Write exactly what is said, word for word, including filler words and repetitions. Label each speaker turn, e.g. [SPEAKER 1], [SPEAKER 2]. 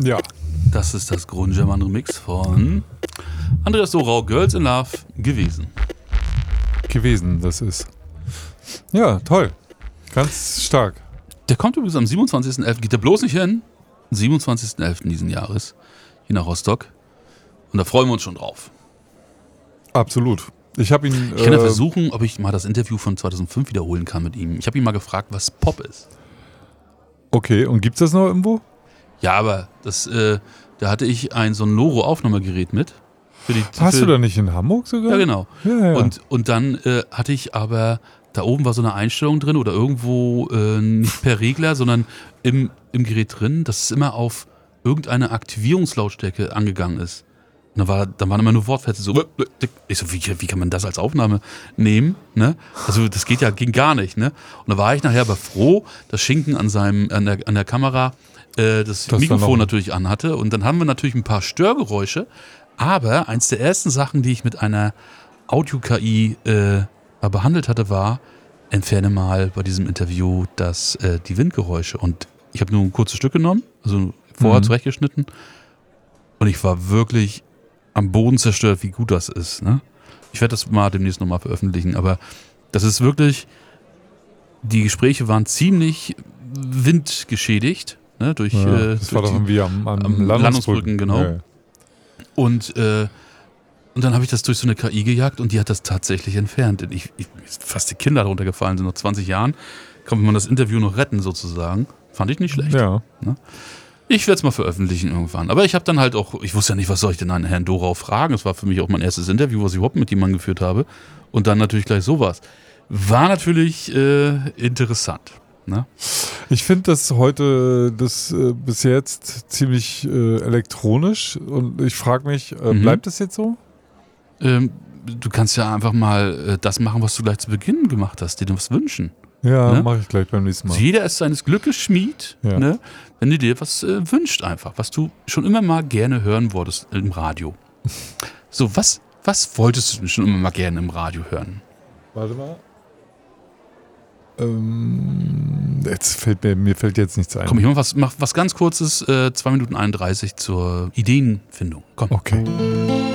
[SPEAKER 1] Ja.
[SPEAKER 2] Das ist das Grundgerman Remix von Andreas Dorau, Girls in Love gewesen.
[SPEAKER 1] Gewesen, das ist. Ja, toll. Ganz stark.
[SPEAKER 2] Der kommt übrigens am siebenundzwanzigsten elften Geht der bloß nicht hin? siebenundzwanzigsten elften diesen Jahres. Hier nach Rostock. Und da freuen wir uns schon drauf.
[SPEAKER 1] Absolut. Ich habe ihn.
[SPEAKER 2] Ich kann ja
[SPEAKER 1] äh,
[SPEAKER 2] versuchen, ob ich mal das Interview von zweitausendfünf wiederholen kann mit ihm. Ich habe ihn mal gefragt, was Pop ist.
[SPEAKER 1] Okay, und gibt's das noch irgendwo?
[SPEAKER 2] Ja, aber das, äh, da hatte ich ein Sonoro-Aufnahmegerät mit. Für die,
[SPEAKER 1] Hast
[SPEAKER 2] für,
[SPEAKER 1] du da nicht in Hamburg sogar?
[SPEAKER 2] Ja, genau.
[SPEAKER 1] Ja, ja.
[SPEAKER 2] Und, und dann äh, hatte ich aber, da oben war so eine Einstellung drin oder irgendwo äh, nicht per Regler, sondern im, im Gerät drin, dass es immer auf irgendeine Aktivierungslautstärke angegangen ist. Und dann, war, dann waren immer nur Wortfetzen so. Ich so, wie, wie kann man das als Aufnahme nehmen? Ne? Also das geht ja, ging gar nicht. Ne? Und da war ich nachher aber froh, dass Schinken an, seinem, an, der, an der Kamera äh, das, das Mikrofon natürlich anhatte. Und dann haben wir natürlich ein paar Störgeräusche. Aber eins der ersten Sachen, die ich mit einer Audio-K I äh, behandelt hatte, war, entferne mal bei diesem Interview das, äh, die Windgeräusche. Und ich habe nur ein kurzes Stück genommen, also vorher
[SPEAKER 1] Mhm.
[SPEAKER 2] zurechtgeschnitten. Und ich war wirklich am Boden zerstört, wie gut das ist. Ne? Ich werde das mal demnächst nochmal veröffentlichen, aber das ist wirklich, die Gespräche waren ziemlich windgeschädigt. Ne? Durch,
[SPEAKER 1] Ja,
[SPEAKER 2] äh,
[SPEAKER 1] das
[SPEAKER 2] durch
[SPEAKER 1] war doch
[SPEAKER 2] die,
[SPEAKER 1] irgendwie am, am,
[SPEAKER 2] am
[SPEAKER 1] Landungsbrücken,
[SPEAKER 2] Landungsbrücken, genau.
[SPEAKER 1] Ja, ja.
[SPEAKER 2] Und, äh, und dann habe ich das durch so eine K I gejagt und die hat das tatsächlich entfernt. Ich, ich, fast die Kinder darunter gefallen sind, nach zwanzig Jahren. Kann man das Interview noch retten, sozusagen. Fand ich nicht schlecht.
[SPEAKER 1] Ja.
[SPEAKER 2] Ne? Ich werde es mal veröffentlichen irgendwann. Aber ich habe dann halt auch, ich wusste ja nicht, was soll ich denn an Herrn Dorau fragen. Das war für mich auch mein erstes Interview, was ich überhaupt mit jemandem geführt habe. Und dann natürlich gleich sowas. War natürlich äh, interessant. Ne?
[SPEAKER 1] Ich finde das heute, das äh, bis jetzt ziemlich äh, elektronisch und ich frage mich, äh,
[SPEAKER 2] Mhm.
[SPEAKER 1] bleibt das jetzt so?
[SPEAKER 2] Ähm, du kannst ja einfach mal äh, das machen, was du gleich zu Beginn gemacht hast, dir was wünschen.
[SPEAKER 1] Ja,
[SPEAKER 2] Ne?
[SPEAKER 1] mache ich gleich beim nächsten Mal.
[SPEAKER 2] Also jeder ist seines Glückes Schmied,
[SPEAKER 1] Ja.
[SPEAKER 2] ne? Wenn du dir was äh, wünscht einfach, was du schon immer mal gerne hören wolltest im Radio. So, was, was wolltest du denn schon immer mal gerne im Radio hören?
[SPEAKER 1] Warte mal. Ähm, jetzt fällt mir, mir fällt jetzt nichts ein.
[SPEAKER 2] Komm, ich mach was, mach was ganz Kurzes, äh, zwei Minuten einunddreißig zur Ideenfindung. Komm.
[SPEAKER 1] Okay.